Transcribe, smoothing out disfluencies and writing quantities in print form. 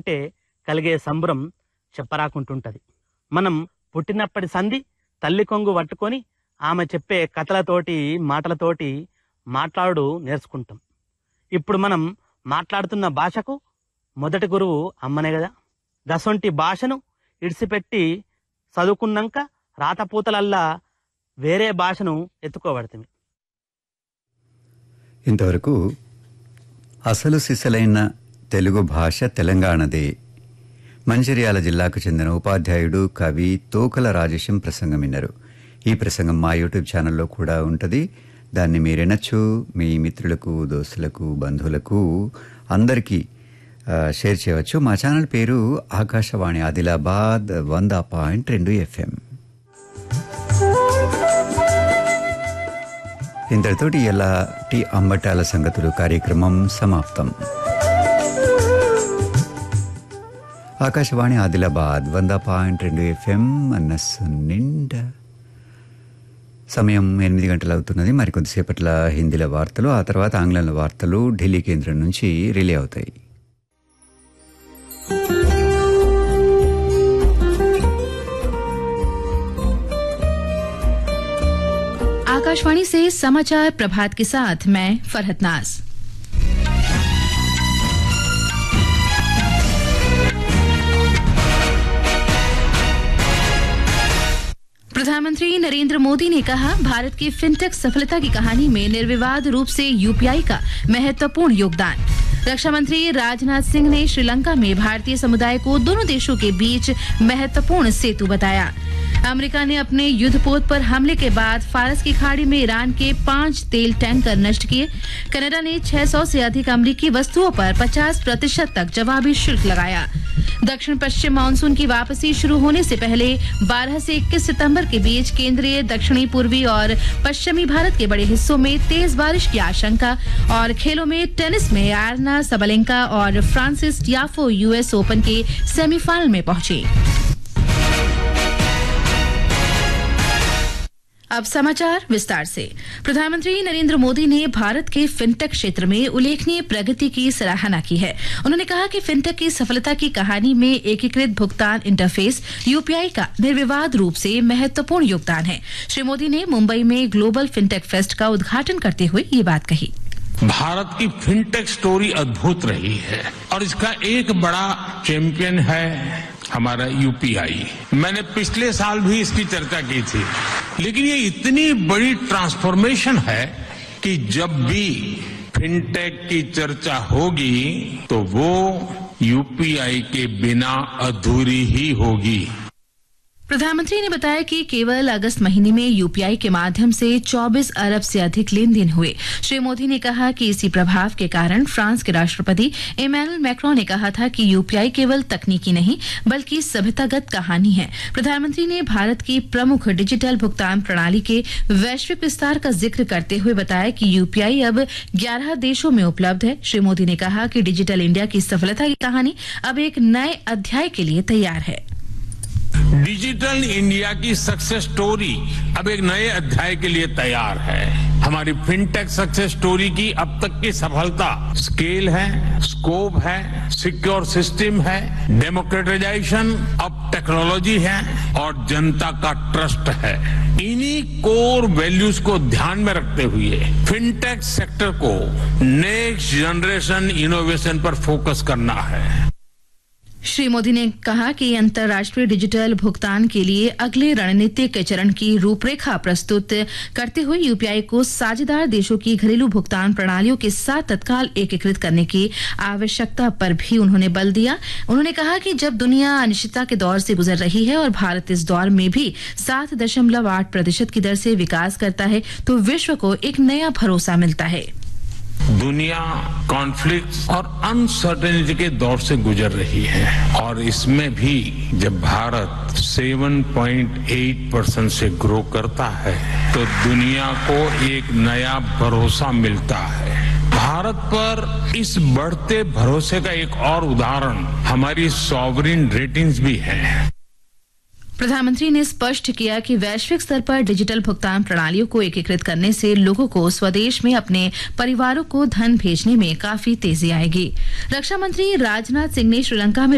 అంటే కలిగే సంబరం చెప్పరాకుంటుంటది. మనం పుట్టినప్పటి సంధి తల్లి కొంగు పట్టుకొని ఆమె చెప్పే కథలతోటి మాటలతోటి మాట్లాడు నేర్చుకుంటాం. ఇప్పుడు మనం మాట్లాడుతున్న భాషకు మొదటి గురువు అమ్మనే కదా. గసొంటి భాషను ఇడిసిపెట్టి చదువుకున్నాక రాతపూతలల్లా వేరే భాషను ఎత్తుకోబడుతుంది. ఇంతవరకు అసలు సిసలైన తెలుగు భాష తెలంగాణదే మంచిర్యాల జిల్లాకు చెందిన ఉపాధ్యాయుడు కవి తోకల రాజేశం ప్రసంగం విన్నారు. ఈ ప్రసంగం మా యూట్యూబ్ ఛానల్లో కూడా ఉంటుంది. దాన్ని మీరు వినొచ్చు. మీ మిత్రులకు, దోస్తులకు, బంధువులకు అందరికీ షేర్ చేయవచ్చు. మా ఛానల్ పేరు ఆకాశవాణి ఆదిలాబాద్ 100.2 FM. ఇంతటితోటి ఎలాంటి అంబటాల సంగతులు కార్యక్రమం సమాప్తం. ఆకాశవాణి ఆదిలాబాద్ 100.2 FM మనస్సు నిండా. సమయం 8 గంటలు అవుతున్నది. మరికొద్దిసేపట్ల హిందీలో వార్తలు, ఆ తర్వాత ఆంగ్లంలో వార్తలు ఢిల్లీ కేంద్రం నుంచి రిలే అవుతాయి. आकाशवाणी से समाचार प्रभात के साथ मैं फरहत नाज। प्रधानमंत्री नरेंद्र मोदी ने कहा, भारत की फिनटेक सफलता की कहानी में निर्विवाद रूप से यूपीआई का महत्वपूर्ण योगदान। रक्षा मंत्री राजनाथ सिंह ने श्रीलंका में भारतीय समुदाय को दोनों देशों के बीच महत्वपूर्ण सेतु बताया। अमेरिका ने अपने युद्धपोत पर हमले के बाद फारस की खाड़ी में ईरान के 5 तेल टैंकर नष्ट किए। कनाडा ने 600 से अधिक अमेरिकी वस्तुओं पर 50% तक जवाबी शुल्क लगाया। दक्षिण पश्चिम मानसून की वापसी शुरू होने से पहले 12 से 21 सितंबर के बीच केंद्रीय, दक्षिणी, पूर्वी और पश्चिमी भारत के बड़े हिस्सों में तेज बारिश की आशंका। और खेलों में टेनिस में आरना सबलेंका और फ्रांसिस टियाफो यूएस ओपन के सेमीफाइनल में पहुंचे। अब समाचार विस्तार से। प्रधानमंत्री नरेंद्र मोदी ने भारत के फिनटेक क्षेत्र में उल्लेखनीय प्रगति की सराहना की है। उन्होंने कहा कि फिनटेक की सफलता की कहानी में एकीकृत भुगतान इंटरफेस यूपीआई का निर्विवाद रूप से महत्वपूर्ण योगदान है। श्री मोदी ने मुंबई में ग्लोबल फिनटेक फेस्ट का उद्घाटन करते हुए ये बात कही। भारत की फिनटेक स्टोरी अद्भुत रही है और इसका एक बड़ा चैंपियन है हमारा यूपीआई। मैंने पिछले साल भी इसकी चर्चा की थी, लेकिन ये इतनी बड़ी ट्रांसफॉर्मेशन है कि जब भी फिनटेक की चर्चा होगी तो वो यूपीआई के बिना अधूरी ही होगी। प्रधानमंत्री ने बताया कि केवल अगस्त महीने में यूपीआई के माध्यम से 24 अरब से अधिक लेन देन हुए। श्री मोदी ने कहा कि इसी प्रभाव के कारण फ्रांस के राष्ट्रपति इमैनुअल मैक्रों ने कहा था कि यूपीआई केवल तकनीकी नहीं बल्कि सभ्यतागत कहानी है। प्रधानमंत्री ने भारत की प्रमुख डिजिटल भुगतान प्रणाली के वैश्विक विस्तार का जिक्र करते हुए बताया कि यूपीआई अब 11 देशों में उपलब्ध है। श्री मोदी ने कहा कि डिजिटल इंडिया की सफलता की कहानी अब एक नए अध्याय के लिए तैयार है। डिजिटल इंडिया की सक्सेस स्टोरी अब एक नए अध्याय के लिए तैयार है। हमारी फिनटेक सक्सेस स्टोरी की अब तक की सफलता स्केल है, स्कोप है, सिक्योर सिस्टम है, डेमोक्रेटाइजेशन ऑफ टेक्नोलॉजी है और जनता का ट्रस्ट है। इन्हीं कोर वैल्यूज को ध्यान में रखते हुए फिनटेक सेक्टर को नेक्स्ट जनरेशन इनोवेशन पर फोकस करना है। श्री मोदी ने कहा कि अंतर्राष्ट्रीय डिजिटल भुगतान के लिए अगले रणनीतिक चरण की रूपरेखा प्रस्तुत करते हुए यूपीआई को साझेदार देशों की घरेलू भुगतान प्रणालियों के साथ तत्काल एकीकृत करने की आवश्यकता पर भी उन्होंने बल दिया। उन्होंने कहा कि जब दुनिया अनिश्चितता के दौर से गुजर रही है और भारत इस दौर में भी 7.8% की दर से विकास करता है तो विश्व को एक नया भरोसा मिलता है। दुनिया कॉन्फ्लिक्ट और अनसर्टेनिटी के दौर से गुजर रही है और इसमें भी जब भारत 7.8% से ग्रो करता है तो दुनिया को एक नया भरोसा मिलता है। भारत पर इस बढ़ते भरोसे का एक और उदाहरण हमारी सॉवरिन रेटिंग्स भी है। प्रधानमंत्री ने स्पष्ट किया कि वैश्विक स्तर पर डिजिटल भुगतान प्रणालियों को एकीकृत करने से लोगों को स्वदेश में अपने परिवारों को धन भेजने में काफी तेजी आएगी। रक्षा मंत्री राजनाथ सिंह ने श्रीलंका में